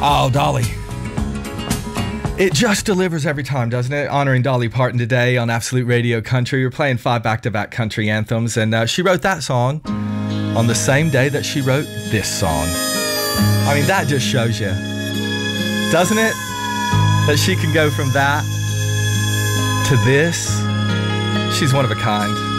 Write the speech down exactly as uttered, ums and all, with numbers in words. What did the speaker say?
Oh, Dolly. It just delivers every time, doesn't it? Honoring Dolly Parton today on Absolute Radio Country. We're playing five back-to-back country anthems, and uh, she wrote that song on the same day that she wrote this song. I mean, that just shows you, doesn't it? That she can go from that to this. She's one of a kind.